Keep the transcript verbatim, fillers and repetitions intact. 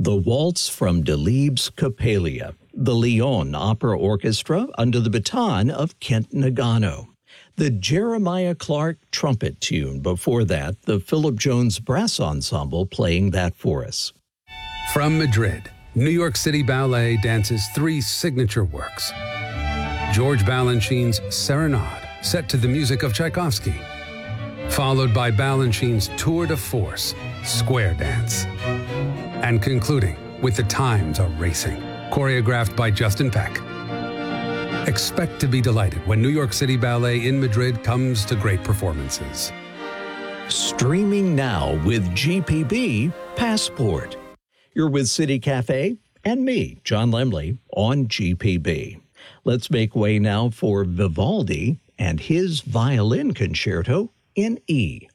The Waltz from Delibes' Coppelia, the Lyon Opera Orchestra under the baton of Kent Nagano. The Jeremiah Clark trumpet tune before that, the Philip Jones Brass Ensemble playing that for us. From Madrid, New York City Ballet dances three signature works. George Balanchine's Serenade, set to the music of Tchaikovsky, followed by Balanchine's tour de force, Square Dance, and concluding with The Times Are Racing, choreographed by Justin Peck. Expect to be delighted when New York City Ballet in Madrid comes to great performances. Streaming now with G P B Passport. You're with City Cafe and me, John Lemley, on G P B. Let's make way now for Vivaldi and his violin concerto in E.